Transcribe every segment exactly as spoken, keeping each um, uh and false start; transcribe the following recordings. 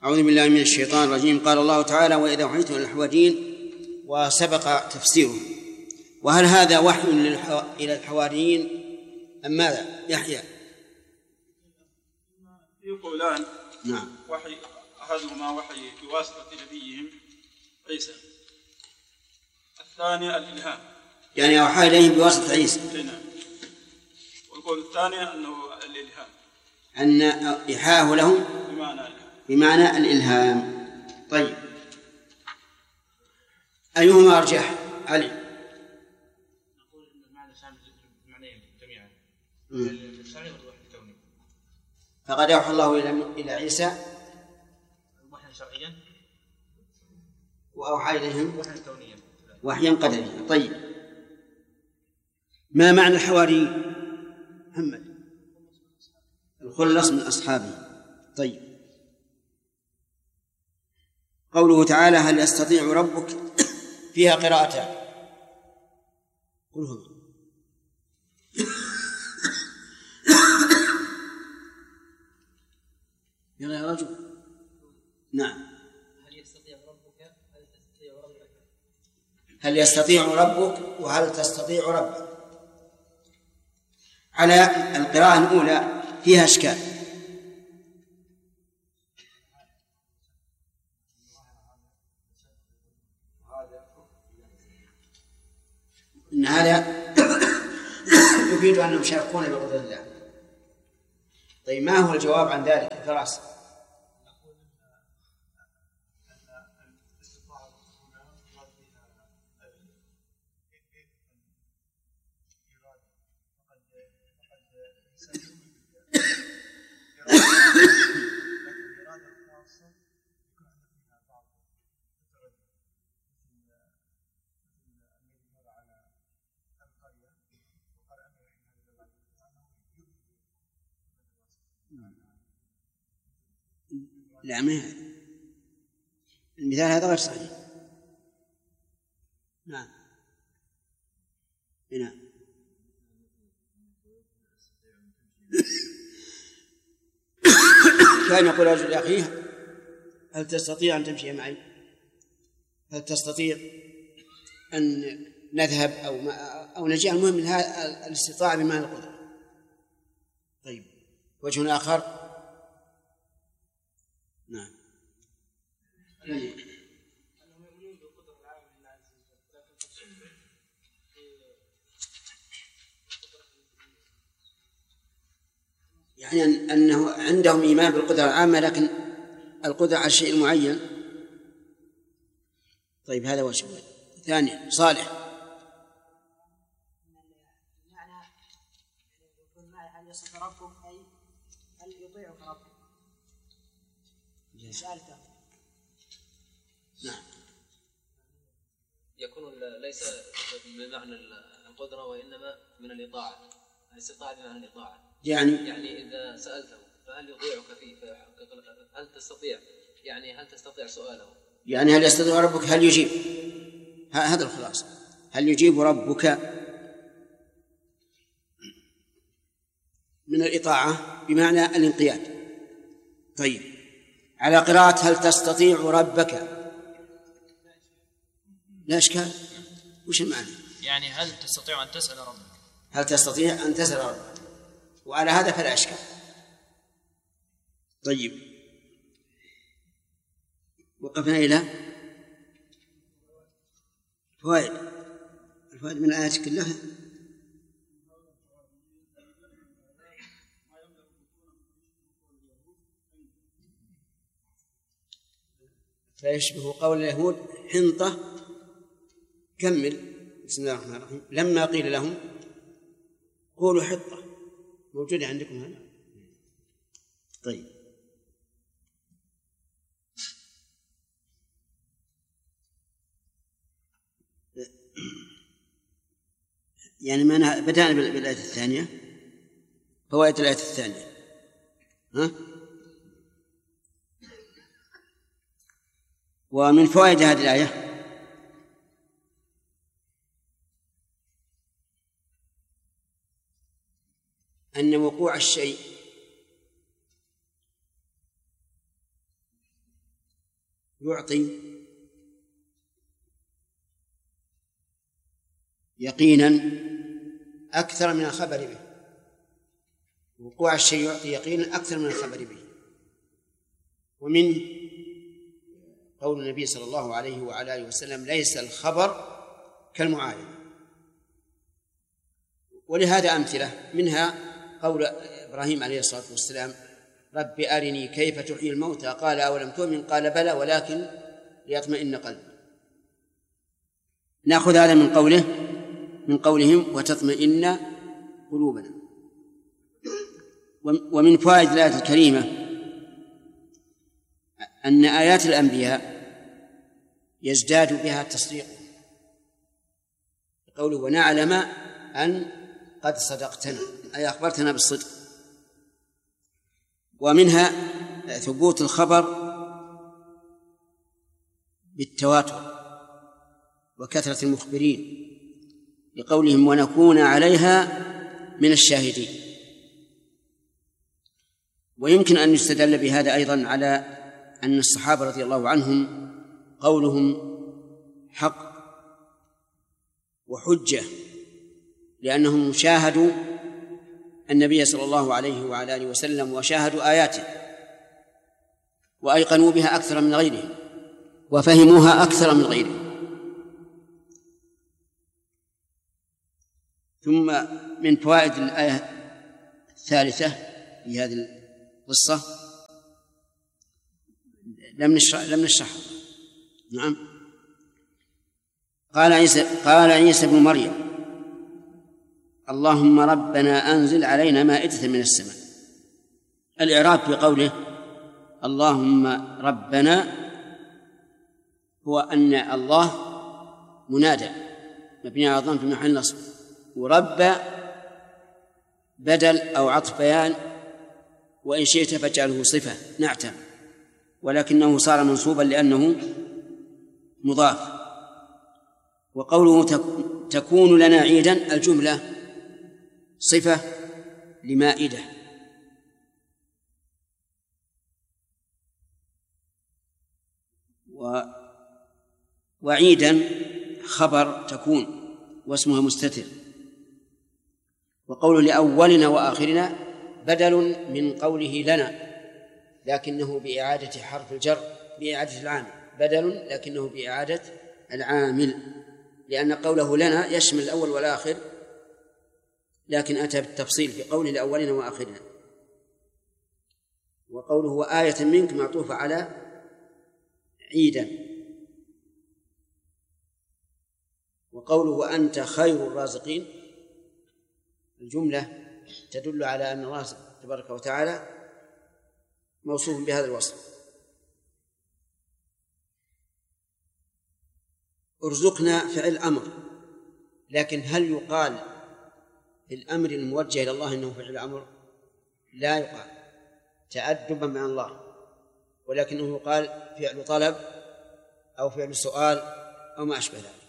أعوذ بالله من الشيطان الرجيم. قال الله تعالى: وإذا أوحيتم إلى الحواريين، وسبق تفسيره. وهل هذا وحي إلى الحواريين أم ماذا؟ يحيى. يقولان نعم. وحي أحدهما وحي بواسطة نبيهم عيسى، الثاني الإلهام، يعني أوحى إليهم بواسطة عيسى. نعم. والقول الثاني أنه الإلهام، أن إيحاءه لهم بمعنى الإلهام. بمعنى الإلهام. طيب، أيهما أرجح؟ علي. نقول إن المعنى شامل بمعنيين جميعا، الشرعي والوحي الكوني. فقد أوحى الله إلى عيسى وحيا شرعيا، وأوحى إليهم وحيا كونيا، وحيا قدريا. طيب، ما معنى الحواري محمد؟ الخلص من أصحابه. طيب، قوله تعالى: هل يستطيع ربك؟ فيها قراءتان. قل هو. يلا يا رجل. نعم. هل يستطيع ربك؟ هل تستطيع ربك؟ هل يستطيع ربك وهل تستطيع ربك؟ على القراءة الأولى فيها إشكال، إن هذا يفيد أنهم يشاركون بقدر الله. طيب، ما هو الجواب عن ذلك فراس؟ لا، ما هذا المثال، هذا غير صحيح. نعم. نعم. كان يقول رجل لأخيه: هل تستطيع أن تمشي معي؟ هل تستطيع أن نذهب أو ما أو نجي؟ المهم من هذا الاستطاعة بمعنى القدرة. طيب، وجه آخر. نعم. يعني أنه عندهم إيمان بالقدرة العامة، لكن القدرة على الشيء المعين. طيب، هذا وجه. ثانيا، صالح. معنى يكون معي: هل يصف ربك؟ أي هل يطيعك ربك؟ سألته. نعم. يكون ليس بمعنى القدرة، وإنما من الإطاعة، الاستطاعة بمعنى الإطاعة. يعني يعني إذا سألته فهل يطيعك فيه؟ هل تستطيع؟ يعني هل تستطيع سؤاله؟ يعني هل يستطيع ربك؟ هل يجيب؟ هذا الخلاصة. هل يجيب ربك من الإطاعة بمعنى الانقياد. طيب، على قراءة هل تستطيع ربك لا إشكال. وش المعنى؟ يعني هل تستطيع أن تسأل ربك؟ هل تستطيع أن تسأل ربك، وعلى هذا فلا إشكال. طيب، وقفنا إلى فوائد. الفوائد من الآيات كلها. فيشبه قول اليهود حنطة. كمل. بسم الله الرحمن الرحيم. لما قيل لهم قولوا حطة. موجودة عندكم هذا؟ طيب، يعني ما بدأنا بالآية الثانية. فوائد الآية الثانية. ها؟ ومن فوائد هذه الآية أن وقوع الشيء يعطي يقينا أكثر من الخبر به، وقوع الشيء يعطي يقينا أكثر من الخبر به. ومن قول النبي صلى الله عليه وعلى آله وسلم: ليس الخبر كالمعاينة. ولهذا أمثلة، منها قول إبراهيم عليه الصلاة والسلام: رب أرني كيف تحيي الموتى، قال أولم تؤمن؟ قال بلى ولكن ليطمئن قلبي. نأخذ هذا من قوله من قولهم وتطمئن قلوبنا. ومن فوائد الآية الكريمة أن آيات الأنبياء يزداد بها التصديق، قوله: ونعلم أن قد صدقتنا، أي أخبرتنا بالصدق. ومنها ثبوت الخبر بالتواتر وكثرة المخبرين، لقولهم: ونكون عليها من الشاهدين. ويمكن أن يستدل بهذا أيضا على أن الصحابة رضي الله عنهم قولهم حق وحجة، لأنهم شاهدوا النبي صلى الله عليه وعلى آله وسلم وشاهدوا آياته وأيقنوا بها أكثر من غيرهم وفهموها أكثر من غيرهم. ثم من فوائد الآية الثالثة في هذه القصة لم نشرح لم نشرح نعم قال عيسى قال عيسى ابن مريم: اللهم ربنا أنزل علينا مائدة من السماء. الإعراب في قوله اللهم ربنا هو أن الله منادى مبني على الضم في محل نصب، ورب بدل أو عطف بيان، وإن شئت فاجعله صفة نعتم، ولكنه صار منصوبا لأنه مضاف. وقوله تكون لنا عيدا، الجملة صفة لمائدة، و وعيدا خبر تكون واسمها مستتر. وقوله لأولنا وآخرنا بدل من قوله لنا، لكنه بإعادة حرف الجر بإعادة العامل، بدل لكنه بإعادة العامل، لأن قوله لنا يشمل الأول والآخر، لكن أتى بالتفصيل في قوله لأولنا وآخرنا. وقوله وآية منك معطوف على عيدا. وقوله وأنت خير الرازقين، الجملة تدل على أن الله تبارك وتعالى موصوف بهذا الوصف. ارزقنا فعل أمر، لكن هل يقال في الأمر الموجه إلى الله إنه فعل أمر؟ لا يقال، تأدبا مع الله، ولكنه يقال فعل طلب أو فعل سؤال أو ما أشبه ذلك.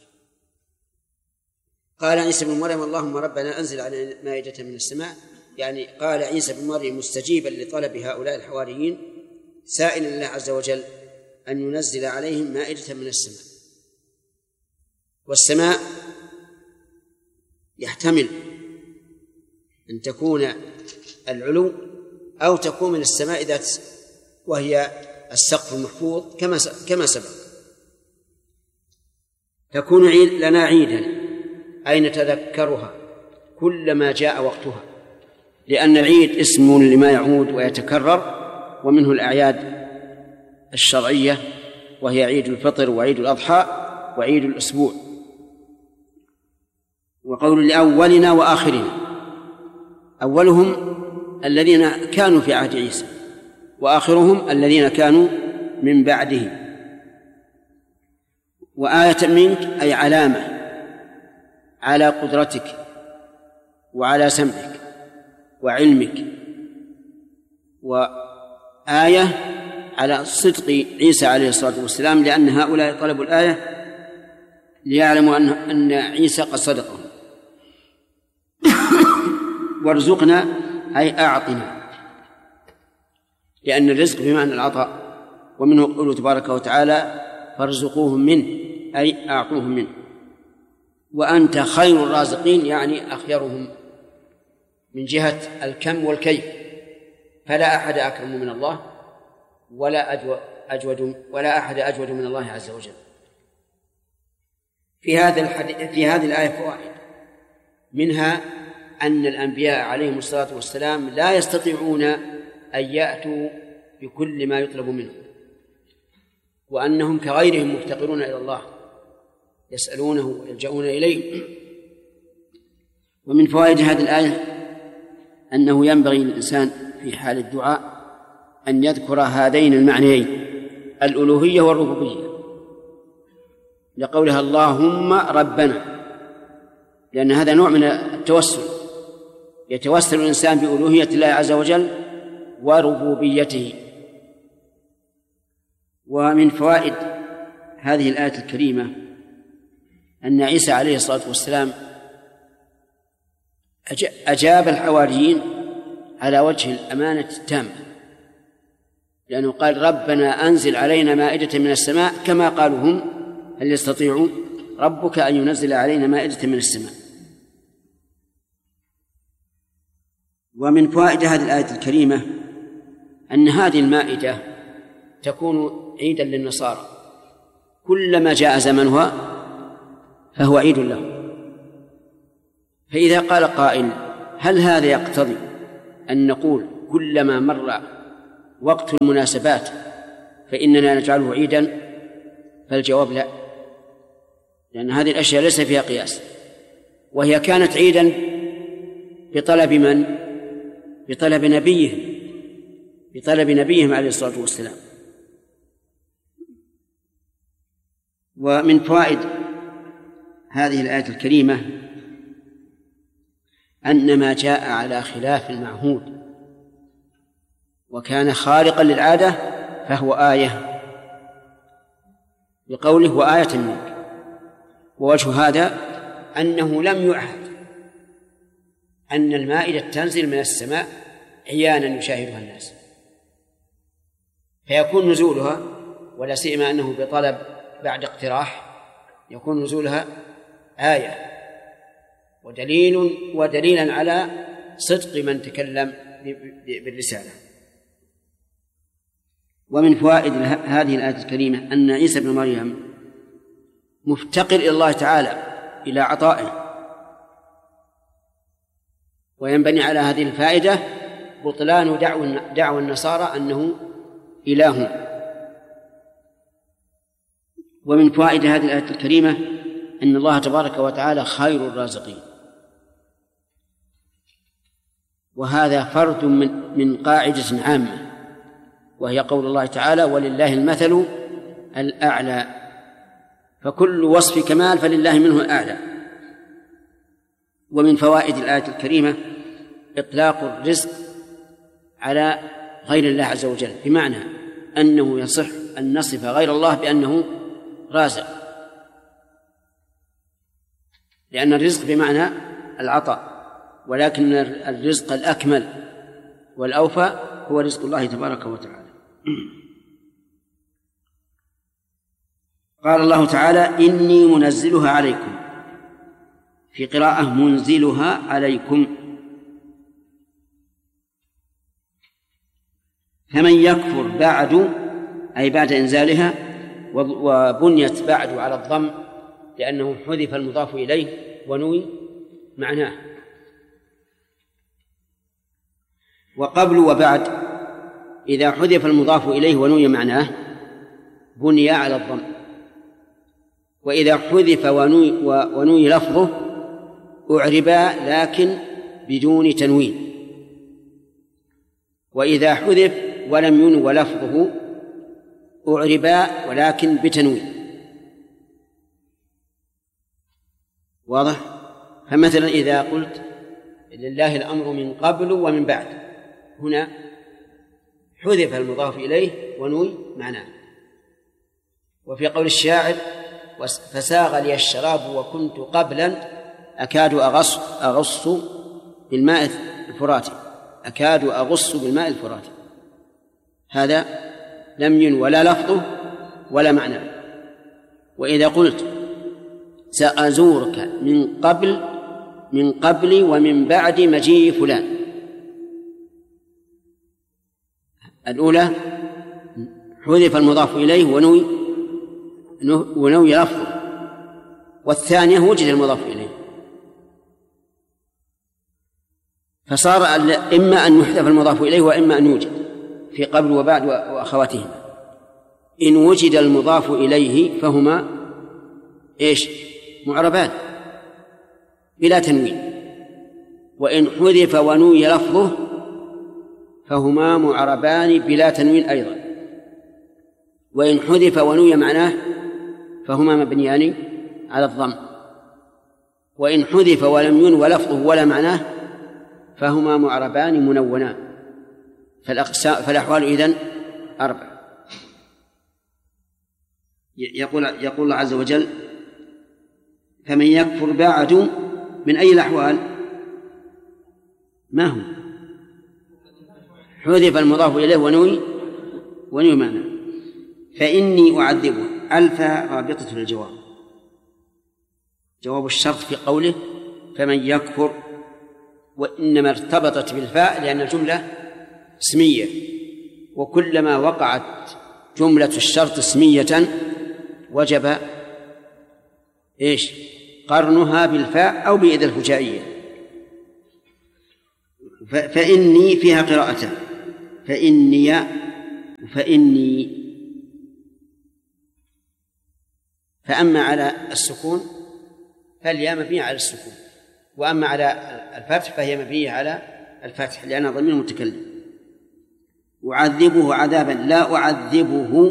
قال عيسى بن مريم اللهم ربنا أنزل علينا مائدة من السماء، يعني قال عيسى بن مريم مستجيبا لطلب هؤلاء الحواريين، سائلا الله عز وجل أن ينزل عليهم مائدة من السماء. والسماء يحتمل أن تكون العلو أو تكون من السماء ذات، وهي السقف المحفوظ كما كما سبق. تكون عيد لنا عيدا أي نتذكرها كلما جاء وقتها، لأن العيد اسم لما يعود ويتكرر، ومنه الأعياد الشرعية وهي عيد الفطر وعيد الأضحى وعيد الأسبوع. وقول لأولنا وآخرنا، أولهم الذين كانوا في عهد عيسى، وآخرهم الذين كانوا من بعده. وآية منك أي علامة على قدرتك وعلى سمعك وعلمك، وآية على صدق عيسى عليه الصلاة والسلام، لأن هؤلاء طلبوا الآية ليعلموا أن أن عيسى قد صدقهم. وارزقنا أي أعطنا، لأن الرزق بمعنى العطاء، ومنه قوله تبارك وتعالى فارزقوهم منه أي أعطوهم منه. وأنت خير الرازقين يعني أخيرهم من جهة الكم والكيف، فلا أحد أكرم من الله ولا أجود ولا أحد أجود من الله عز وجل. في هذا الحديث في هذه الآية فوائد، منها أن الأنبياء عليهم الصلاة والسلام لا يستطيعون أن يأتوا بكل ما يطلب منهم، وأنهم كغيرهم مفتقرون إلى الله يسألونه ويلجؤون إليه. ومن فوائد هذه الآية أنه ينبغي للإنسان في حال الدعاء أن يذكر هذين المعنيين الألوهية والربوبية، لقولها اللهم ربنا، لأن هذا نوع من التوسل، يتوسل الإنسان بألوهية الله عز وجل وربوبيته. ومن فوائد هذه الآية الكريمة أن عيسى عليه الصلاة والسلام أجاب الحواريين على وجه الأمانة التامة، لأنه قال ربنا أنزل علينا مائدة من السماء كما قالوا هم، هل يستطيع ربك أن ينزل علينا مائدة من السماء. ومن فوائد هذه الآية الكريمة أن هذه المائدة تكون عيدا للنصارى، كلما جاء زمنها فهو عيد له. فإذا قال قائل هل هذا يقتضي أن نقول كلما مر وقت المناسبات فإننا نجعله عيدا؟ فالجواب لا، لأن هذه الأشياء ليس فيها قياس، وهي كانت عيدا بطلب من؟ بطلب نبيهم بطلب نبيهم عليه الصلاة والسلام. ومن فوائد هذه الآية الكريمة أن ما جاء على خلاف المعهود وكان خارقا للعادة فهو آية، بقوله وآية منك. ووجه هذا أنه لم يعهد أن المائدة تنزل من السماء عيانا يشاهدها الناس، فيكون نزولها، ولا سيما أنه بطلب بعد اقتراح، يكون نزولها آية ودليل ودليلا على صدق من تكلم بالرسالة. ومن فوائد هذه الآية الكريمة أن عيسى بن مريم مفتقر إلى الله تعالى إلى عطائه، وينبني على هذه الفائدة بطلان دعوى النصارى أنه إله. ومن فوائد هذه الآية الكريمة أن الله تبارك وتعالى خير الرازقين، وهذا فرد من من قاعدة عامة، وهي قول الله تعالى ولله المثل الأعلى، فكل وصف كمال فلله منه الأعلى. ومن فوائد الآية الكريمة إطلاق الرزق على غير الله عز وجل، بمعنى أنه يصح أن نصف غير الله بأنه رازق، لأن الرزق بمعنى العطاء، ولكن الرزق الأكمل والأوفى هو رزق الله تبارك وتعالى. قال الله تعالى إني منزلها عليكم، في قراءة منزلها عليكم، فمن يكفر بعد أي بعد إنزالها، وبنيت بعد على الضم لأنه حذف المضاف إليه ونوي معناه، وقبل وبعد إذا حذف المضاف إليه ونوي معناه بني على الضم، وإذا حذف ونوي, ونوي لفظه أعربا لكن بدون تنوين، وإذا حذف ولم ينو لفظه أعربا ولكن بتنوين. واضح؟ فمثلا إذا قلت لله الأمر من قبل ومن بعد، هنا حذف المضاف إليه ونوي معناه. وفي قول الشاعر فساغ لي الشراب وكنت قبلا أكاد أغص, أغص بالماء الفراتي، أكاد أغص بالماء الفراتي، هذا لم ين ولا لفظه ولا معنى. وإذا قلت سأزورك من قبل من قبل ومن بعد مجيء فلان، الأولى حذف المضاف إليه ونوي ونوي لفظه، والثانية وجد المضاف إليه، فصار إما أن يحذف المضاف إليه وإما أن يوجد في قبل وبعد وأخواتهما. إن وجد المضاف إليه فهما إيش؟ معربان بلا تنوين، وإن حذف ونوي لفظه فهما معربان بلا تنوين أيضا، وإن حذف ونوي معناه فهما مبنيان على الضم، وإن حذف ولم ينو لفظه ولا معناه فهما معربان منونان. فالأحوال إذن أربع. يقول يقول الله عز وجل فمن يكفر بعد من أي الأحوال؟ ما هو؟ حذف المضاف إليه ونوي ونوي معناه. فإني أعذبه ألف رابطة للجواب، جواب الشرط في قوله فمن يكفر، وإنما ارتبطت بالفاء لأن الجملة اسمية، وكلما وقعت جملة الشرط اسمية وجب إيش؟ قرنها بالفاء أو بإذا الفجائية. فإني فيها قراءتان، فإني فإني فأما على السكون فالياء مبنية على السكون، وأما على الفتح فهي مبنية على الفتح لأنها ضمير متكلم. أعذبه عذابا لا أعذبه